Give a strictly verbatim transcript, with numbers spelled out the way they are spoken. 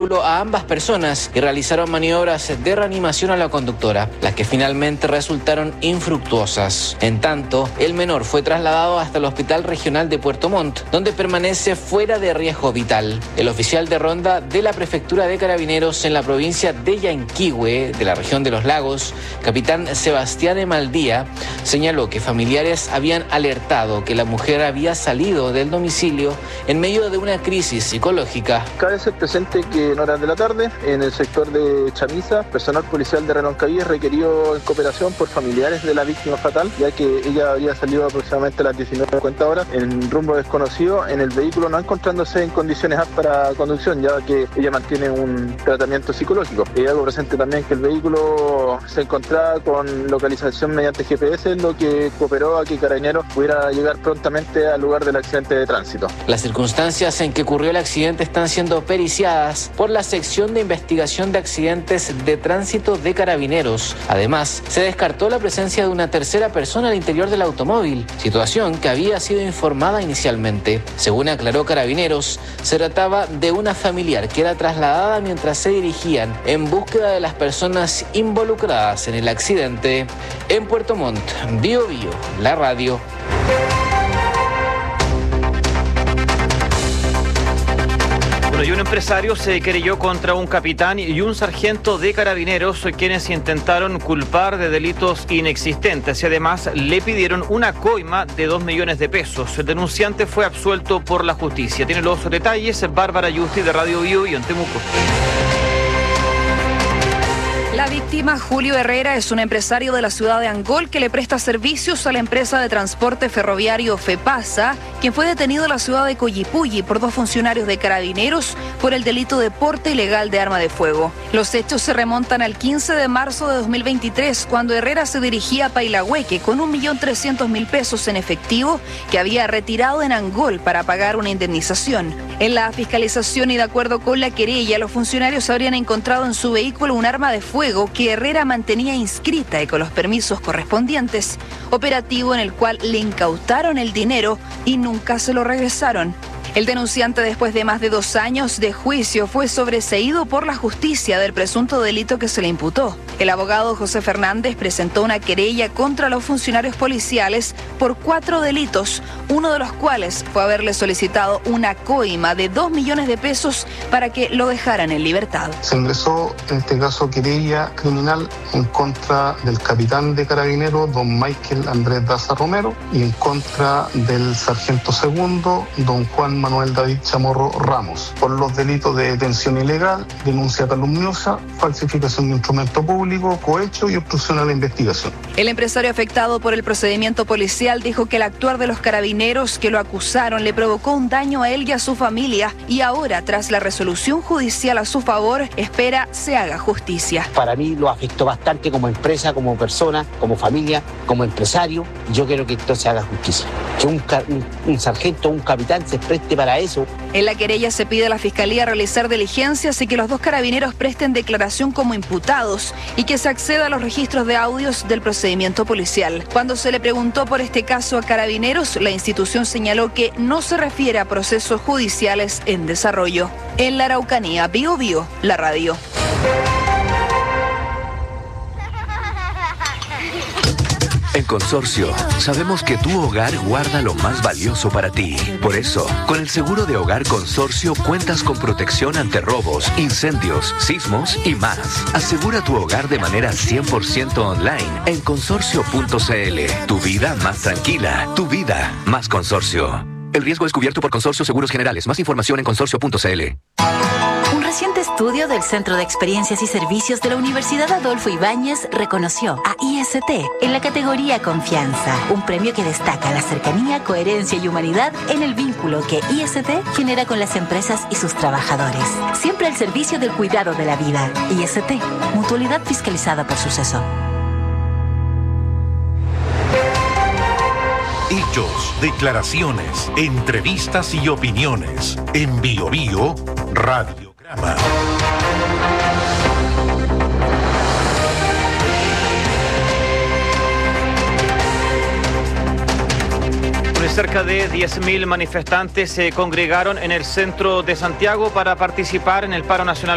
vehículo a ambas personas y realizaron maniobras de reanimación a la conductora, las que finalmente resultaron infructuosas. En tanto, el menor fue trasladado hasta el Hospital Regional de Puerto Montt, donde permanece fuera de riesgo vital. El oficial de ronda de la Prefectura de Carabineros en la provincia de Yanquihue, de la región de Los Lagos, capitán Sebastián Emaldía, señaló que familiares habían alertado que la mujer había salido del domicilio en medio de una crisis psicológica. Cabe ser presente que en horas de la tarde, en el sector de Chamisa, personal policial de Reloncaví requirió en cooperación por familiares de la víctima fatal, ya que ella había salido aproximadamente a las diecinueve cincuenta horas en rumbo desconocido en el vehículo, no encontrándose en condiciones aptas para conducción, ya que ella mantiene un tratamiento psicológico. Y algo presente también que el vehículo se encontraba con localización mediante G P S, lo que cooperó a que Carabineros pudiera llegar prontamente al lugar del accidente de tránsito. Las circunstancias en que ocurrió el accidente están siendo periciadas por la sección de investigación de accidentes de tránsito de Carabineros. Además, se descartó la presencia de una tercera persona al interior del automóvil, situación que había sido informada inicialmente. Según aclaró Carabineros, se trataba de una familiar que era trasladada mientras se dirigían en búsqueda de las personas involucradas en el accidente. En Puerto Montt, Bio Bio, la radio. Y un empresario se querelló contra un capitán y un sargento de Carabineros, quienes intentaron culpar de delitos inexistentes y además le pidieron una coima de dos millones de pesos. El denunciante fue absuelto por la justicia. Tiene los detalles Bárbara Yusti de Radio Bio y en Temuco. La víctima, Julio Herrera, es un empresario de la ciudad de Angol que le presta servicios a la empresa de transporte ferroviario FEPASA, quien fue detenido en la ciudad de Collipulli por dos funcionarios de Carabineros por el delito de porte ilegal de arma de fuego. Los hechos se remontan al quince de marzo de dos mil veintitrés, cuando Herrera se dirigía a Pailahueque con un millón trescientos mil pesos en efectivo que había retirado en Angol para pagar una indemnización. En la fiscalización y de acuerdo con la querella, los funcionarios habrían encontrado en su vehículo un arma de fuego que Herrera mantenía inscrita y con los permisos correspondientes, operativo en el cual le incautaron el dinero y nunca se lo regresaron. El denunciante, después de más de dos años de juicio, fue sobreseído por la justicia del presunto delito que se le imputó. El abogado José Fernández presentó una querella contra los funcionarios policiales por cuatro delitos, uno de los cuales fue haberle solicitado una coima de dos millones de pesos para que lo dejaran en libertad. Se ingresó, en este caso, querella criminal en contra del capitán de Carabineros, don Michael Andrés Daza Romero, y en contra del sargento segundo, don Juan Manuel David Chamorro Ramos, por los delitos de detención ilegal, denuncia calumniosa, falsificación de instrumento público, cohecho y obstrucción a la investigación. El empresario afectado por el procedimiento policial dijo que el actuar de los carabineros que lo acusaron le provocó un daño a él y a su familia y ahora, tras la resolución judicial a su favor, espera se haga justicia. Para mí lo afectó bastante como empresa, como persona, como familia, como empresario. Yo quiero que esto se haga justicia. Que un, un, un sargento, un capitán se preste para eso. En la querella se pide a la Fiscalía realizar diligencias y que los dos carabineros presten declaración como imputados y que se acceda a los registros de audios del procedimiento policial. Cuando se le preguntó por este caso a Carabineros, la institución señaló que no se refiere a procesos judiciales en desarrollo. En la Araucanía, Bio Bio, la radio. En Consorcio, sabemos que tu hogar guarda lo más valioso para ti. Por eso, con el seguro de hogar Consorcio cuentas con protección ante robos, incendios, sismos y más. Asegura tu hogar de manera cien por ciento online en consorcio punto c l. Tu vida más tranquila, tu vida más Consorcio. El riesgo es cubierto por Consorcio Seguros Generales. Más información en consorcio punto c l. Un reciente estudio del Centro de Experiencias y Servicios de la Universidad Adolfo Ibáñez reconoció a I S T en la categoría Confianza, un premio que destaca la cercanía, coherencia y humanidad en el vínculo que I S T genera con las empresas y sus trabajadores. Siempre al servicio del cuidado de la vida. I S T, mutualidad fiscalizada por Suceso. Hechos, declaraciones, entrevistas y opiniones. En Bio Bio Radiograma. Cerca de diez mil manifestantes se congregaron en el centro de Santiago para participar en el paro nacional